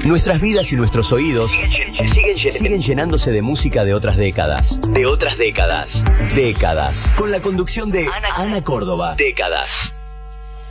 Nuestras vidas y nuestros oídos siguen llenándose de música de otras décadas. Décadas. Con la conducción de Ana Córdoba. Décadas.